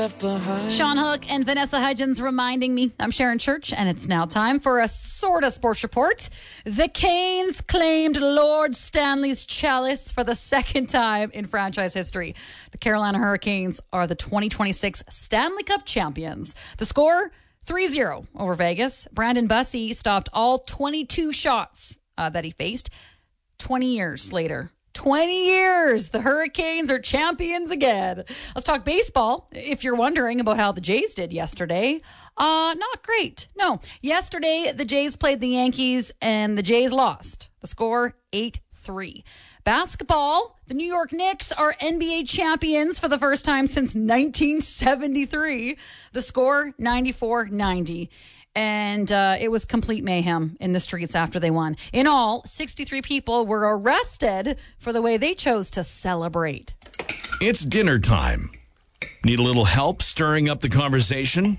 Sean Hook and Vanessa Hudgens reminding me I'm Sharon Church, and it's now time for a sort of sports report. The Canes claimed Lord Stanley's chalice for the second time in franchise history. The Carolina Hurricanes are the 2026 Stanley Cup champions. The score, 3-0 over Vegas. Brandon Bussi stopped all 22 shots that he faced 20 years later. 20 years, the Hurricanes are champions again. Let's talk baseball. If you're wondering about how the Jays did yesterday, not great. No, yesterday the Jays played the Yankees and the Jays lost. The score, 8-3. Basketball, the New York Knicks are NBA champions for the first time since 1973. The score, 94-90. And it was complete mayhem in the streets after they won. In all, 63 people were arrested for the way they chose to celebrate. It's dinner time. Need a little help stirring up the conversation?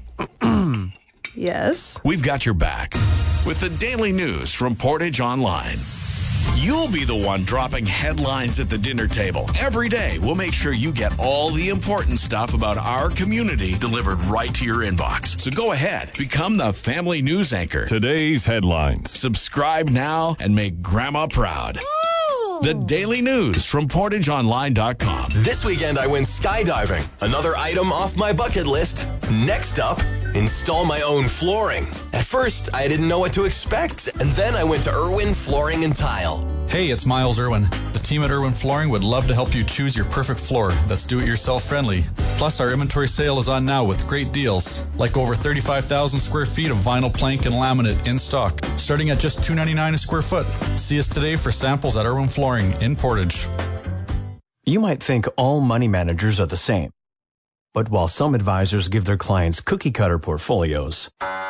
Yes. We've got your back with the daily news from Portage Online. You'll be the one dropping headlines at the dinner table. Every day, we'll make sure you get all the important stuff about our community delivered right to your inbox. So go ahead, become the family news anchor. Today's headlines. Subscribe now and make Grandma proud. The daily news from PortageOnline.com. This weekend I went skydiving. Another item off my bucket list. Next up, install my own flooring. At first, I didn't know what to expect, and then I went to Irwin Flooring and Tile. Hey, it's Miles Irwin. The team at Irwin Flooring would love to help you choose your perfect floor that's do-it-yourself friendly. Plus, our inventory sale is on now with great deals, like over 35,000 square feet of vinyl plank and laminate in stock, starting at just $2.99 a square foot. See us today for samples at Irwin Flooring in Portage. You might think all money managers are the same. But while some advisors give their clients cookie-cutter portfolios,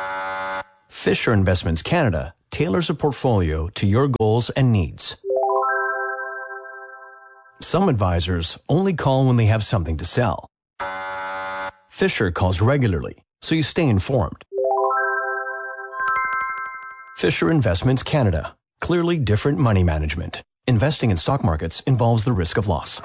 Fisher Investments Canada tailors a portfolio to your goals and needs. Some advisors only call when they have something to sell. Fisher calls regularly, so you stay informed. Fisher Investments Canada. Clearly different money management. Investing in stock markets involves the risk of loss.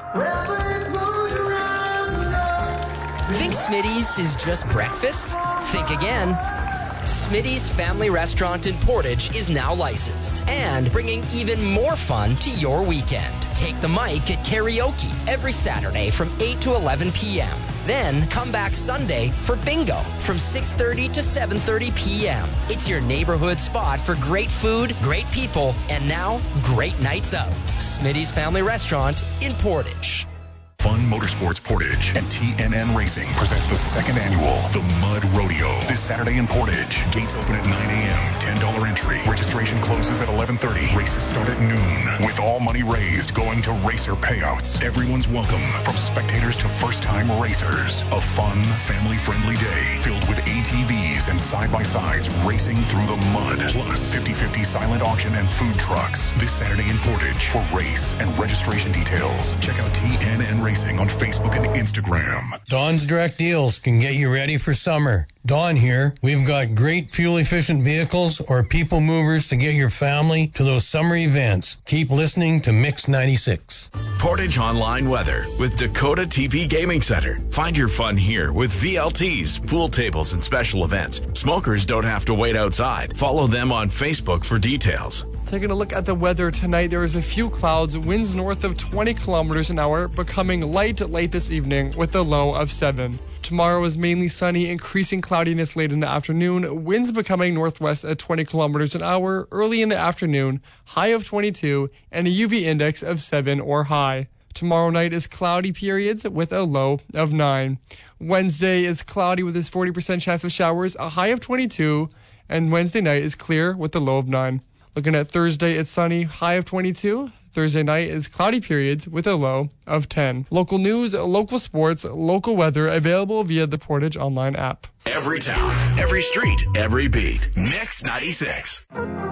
Think Smitty's is just breakfast? Think again. Smitty's Family Restaurant in Portage is now licensed and bringing even more fun to your weekend. Take the mic at karaoke every Saturday from 8 to 11 p.m. Then come back Sunday for bingo from 6:30 to 7:30 p.m. It's your neighborhood spot for great food, great people, and now great nights out. Smitty's Family Restaurant in Portage. Fun Motorsports Portage and TNN Racing presents the second annual The Mud Rodeo this Saturday in Portage. Gates open at 9 a.m., $10 entry. Registration closes at 11:30. Races start at noon, with all money raised going to racer payouts. Everyone's welcome, from spectators to first-time racers. A fun, family-friendly day filled with ATVs and side-by-sides racing through the mud. Plus 50/50 silent auction and food trucks this Saturday in Portage. For race and registration details, check out TNN Racing on Facebook and Instagram. Dawn's Direct Deals can get you ready for summer. Dawn here. We've got great fuel-efficient vehicles or people movers to get your family to those summer events. Keep listening to Mix 96. Portage Online weather with Dakota TP Gaming Center. Find your fun here with VLTs, pool tables, and special events. Smokers don't have to wait outside. Follow them on Facebook for details. Taking a look at the weather tonight, there is a few clouds, winds north of 20 kilometers an hour, becoming light late this evening with a low of 7. Tomorrow is mainly sunny, increasing cloudiness late in the afternoon, winds becoming northwest at 20 kilometers an hour early in the afternoon, high of 22, and a UV index of 7 or high. Tomorrow night is cloudy periods with a low of 9. Wednesday is cloudy with a 40% chance of showers, a high of 22, and Wednesday night is clear with a low of 9. Looking at Thursday, it's sunny, high of 22. Thursday night is cloudy periods with a low of 10. Local news, local sports, local weather available via the Portage Online app. Every town, every street, every beat. Mix 96.